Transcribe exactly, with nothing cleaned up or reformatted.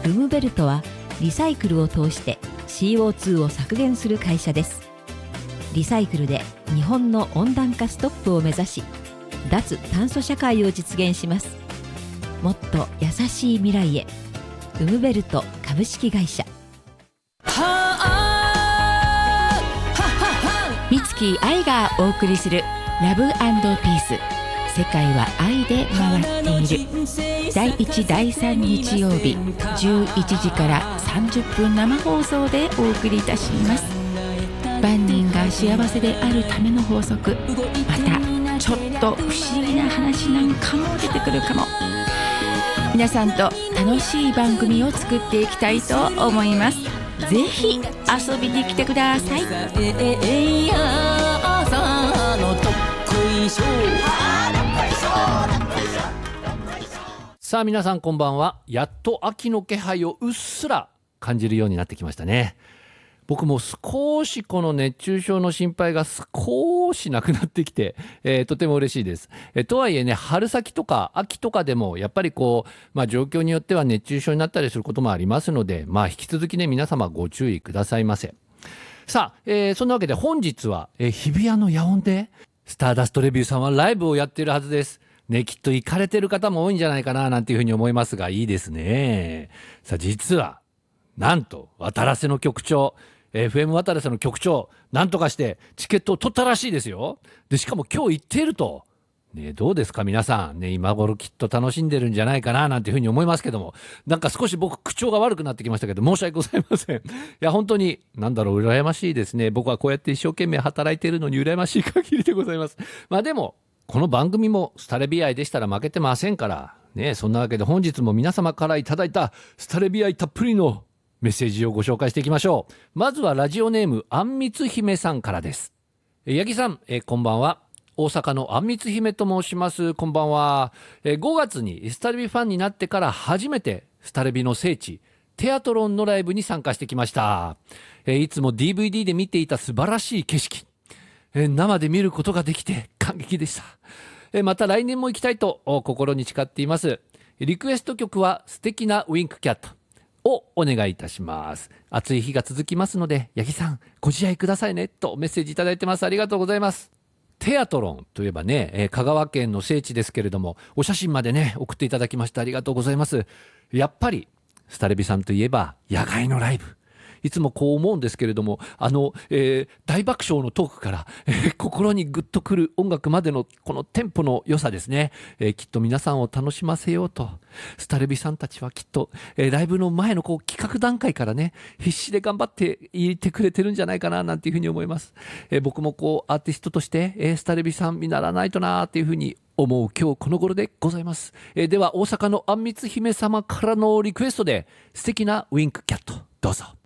ルムベルトはリサイクルを通して シーオーツー を削減する会社です。リサイクルで日本の温暖化ストップを目指し、脱炭素社会を実現します。もっと優しい未来へ、ルムベルト株式会社。 美月愛がお送りするラブ&ピース、世界は愛で回っている。だいいちだいさん日曜日じゅういちじからさんじゅっぷん生放送でお送りいたします。万人が幸せであるための法則、またちょっと不思議な話なんかも出てくるかも。皆さんと楽しい番組を作っていきたいと思います。ぜひ遊びに来てください。 さあ皆さんこんばんは。やっと秋の気配をうっすら感じるようになってきましたね。僕も少しこの熱中症の心配が少しなくなってきて、えー、とても嬉しいです。えー、とはいえね、春先とか秋とかでもやっぱりこう、まあ、状況によっては熱中症になったりすることもありますので、まあ、引き続きね皆様ご注意くださいませ。さあ、えー、そんなわけで本日は、えー、日比谷の野音でスターダストレビューさんはライブをやっているはずですね。きっと行かれてる方も多いんじゃないかななんていうふうに思いますが、いいですね。さあ実はなんと渡良瀬の局長、エフエム 渡良瀬の局長、なんとかしてチケットを取ったらしいですよ。でしかも今日行っていると、ね、どうですか皆さん、ね、今頃きっと楽しんでるんじゃないかななんていうふうに思いますけども、なんか少し僕口調が悪くなってきましたけど申し訳ございません。いや本当になんだろう、羨ましいですね。僕はこうやって一生懸命働いているのに羨ましい限りでございます。まあでもこの番組もスタレビ愛でしたら負けてませんからね。そんなわけで本日も皆様からいただいたスタレビ愛たっぷりのメッセージをご紹介していきましょう。まずはラジオネームあんみつ姫さんからです。え八木さん、えこんばんは。大阪のあんみつ姫と申します。こんばんは。えごがつにスタレビファンになってから初めてスタレビの聖地テアトロンのライブに参加してきました。えいつも ディーブイディー で見ていた素晴らしい景色、え生で見ることができて感激でした。えまた来年も行きたいと心に誓っています。リクエスト曲は素敵なウィンクキャットをお願いいたします。暑い日が続きますので八木さんご自愛くださいねとメッセージいただいてます。ありがとうございます。テアトロンといえばね、えー、香川県の聖地ですけれども、お写真までね送っていただきましてありがとうございます。やっぱりスタレビさんといえば野外のライブ、いつもこう思うんですけれども、あの、えー、大爆笑のトークから、えー、心にグッとくる音楽までのこのテンポの良さですね、えー、きっと皆さんを楽しませようとスタレビさんたちはきっと、えー、ライブの前のこう企画段階からね必死で頑張っていてくれてるんじゃないかななんていうふうに思います。えー、僕もこうアーティストとして、えー、スタレビさん見習わないとなっていうふうに思う今日この頃でございます。えー、では大阪のあんみつ姫様からのリクエストで素敵なウィンクキャットどうぞ。